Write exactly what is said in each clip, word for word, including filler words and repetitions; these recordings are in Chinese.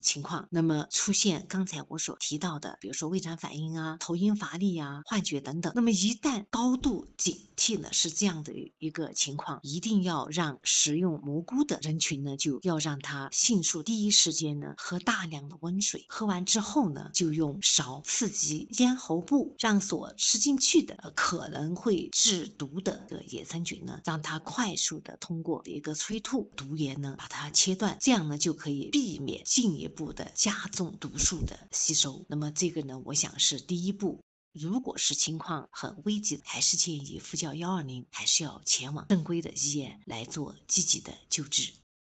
情况，那么出现刚才我所提到的，比如说胃肠反应啊、头晕乏力啊、幻觉等等。那么一旦高度警惕呢是这样的一个情况，一定要让食用蘑菇的人群呢，就要让他迅速第一时间呢喝大量的温水，喝完之后呢，就用勺刺激咽喉部，让所吃进去的呃可能会致毒的这个野生菌呢，让它快速的通过一个催吐毒液呢把它切断，这样呢就可以避免进一步的加重毒素的吸收。那么这个呢，我想是第一步。如果是情况很危急，还是建议呼叫一二零，还是要前往正规的医院来做积极的救治。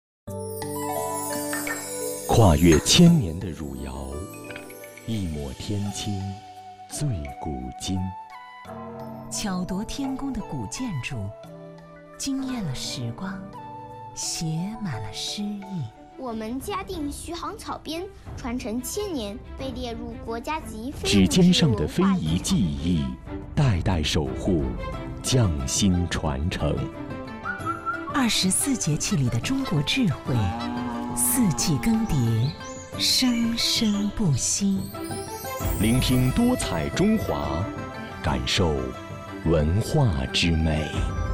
跨越千年的汝窑，一抹天青，醉古今。 巧夺天工的古建筑，惊艳了时光，写满了诗意。 我们嘉定徐杭草编传承千年，被列入国家级非指物质尖上的文非遗化遗产技艺，代代守护，匠心传承。 二十四节气里的中国智慧，四季更迭，生生不息。 聆听多彩中华，感受文化之美。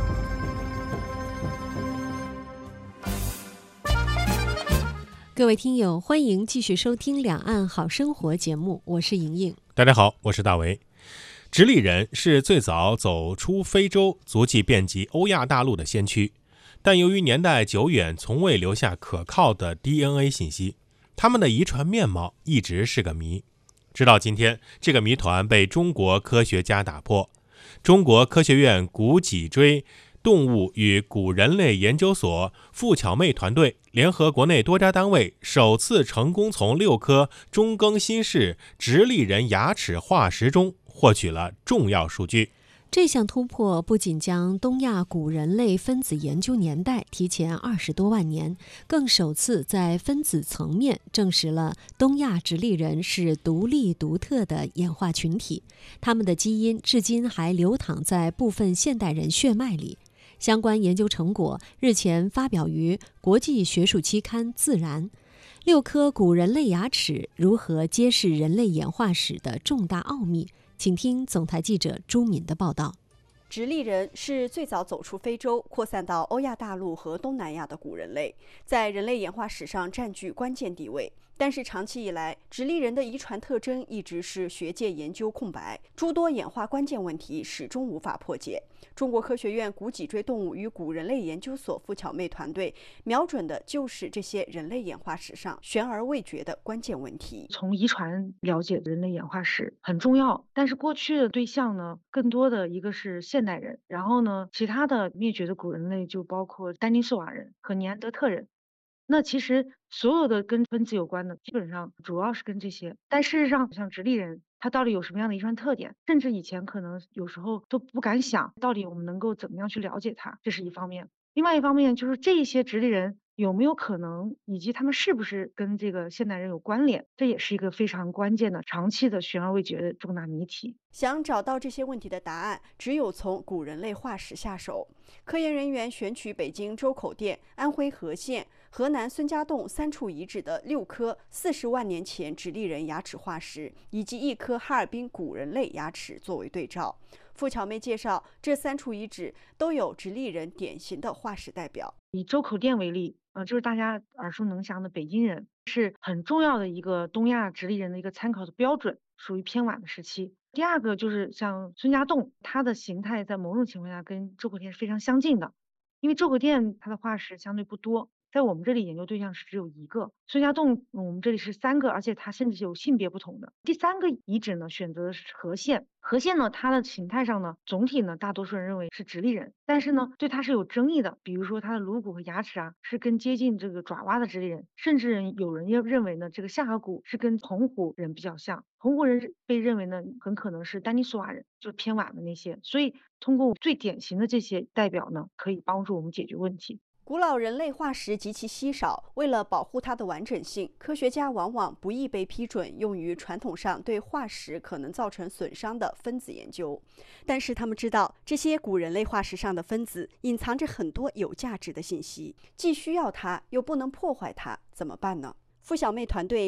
各位听友，欢迎继续收听《两岸好生活》节目，我是莹莹。 大家好，我是大为。直立人是最早走出非洲，足迹遍及欧亚大陆的先驱，但由于年代久远，从未留下可靠的 D N A 信息，他们的遗传面貌一直是个谜。直到今天，这个谜团被中国科学家打破。中国科学院古脊椎动物与古人类研究所傅巧妹团队联合国内多家单位，首次成功从六颗中更新世直立人牙齿化石中获取了重要数据。 这项突破不仅将东亚古人类分子研究年代提前二十多万年，更首次在分子层面证实了东亚直立人是独立独特的演化群体，他们的基因至今还流淌在部分现代人血脉里。相关研究成果日前发表于国际学术期刊《自然》。六颗古人类牙齿如何揭示人类演化史的重大奥秘？请听总台记者朱敏的报道。 直立人是最早走出非洲，扩散到欧亚大陆和东南亚的古人类，在人类演化史上占据关键地位。但是长期以来，直立人的遗传特征一直是学界研究空白，诸多演化关键问题始终无法破解。中国科学院古脊椎动物与古人类研究所傅巧妹团队瞄准的就是这些人类演化史上悬而未决的关键问题。 从遗传了解人类演化史很重要，但是过去的对象呢，更多的一个是现代人，然后呢，其他的灭绝的古人类就包括丹尼索瓦人和尼安德特人。那其实所有的跟分子有关的，基本上主要是跟这些。但事实上，像直立人，它到底有什么样的遗传特点，甚至以前可能有时候都不敢想，到底我们能够怎么样去了解它，这是一方面。另外一方面就是这些直立人有没有可能，以及他们是不是跟这个现代人有关联，这也是一个非常关键的、长期的悬而未决的重大谜题。 想找到这些问题的答案，只有从古人类化石下手。科研人员选取北京周口店、安徽和县、河南孙家洞三处遗址的六颗四十万年前直立人牙齿化石，以及一颗哈尔滨古人类牙齿作为对照。傅巧妹介绍，这三处遗址都有直立人典型的化石代表。 以周口店为例，呃，就是大家耳熟能详的北京人，是很重要的一个东亚直立人的一个参考的标准，属于偏晚的时期。第二个就是像孙家洞，它的形态在某种情况下跟周口店是非常相近的，因为周口店它的化石相对不多，在我们这里研究对象是只有一个，孙家洞我们这里是三个，而且它甚至是有性别不同的。第三个遗址呢，选择的是和县。和县呢，它的形态上呢，总体呢，大多数人认为是直立人，但是呢，对它是有争议的。比如说它的颅骨和牙齿啊，是更接近这个爪哇的直立人，甚至人有人认为呢，这个下颌骨是跟铜湖人比较像，铜湖人被认为呢，很可能是丹尼索瓦人，就是偏晚的那些。所以通过最典型的这些代表呢，可以帮助我们解决问题。 古老人类化石极其稀少，为了保护它的完整性，科学家往往不易被批准用于传统上对化石可能造成损伤的分子研究。但是他们知道，这些古人类化石上的分子隐藏着很多有价值的信息，既需要它，又不能破坏它，怎么办呢？傅巧妹团队